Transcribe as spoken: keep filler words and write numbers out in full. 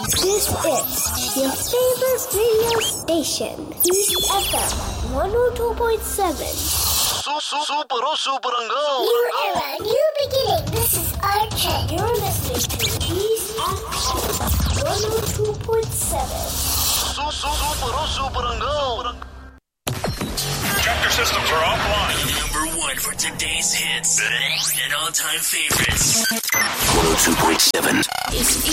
This is your favorite radio station, East F M one oh two point seven. Super, super, and go! New era, new beginning. This is Archer. You're listening to East F M one oh two point seven. Super, super, and go! Tractor systems are offline. Number one for today's hits and all-time favorites. one oh two point seven. It's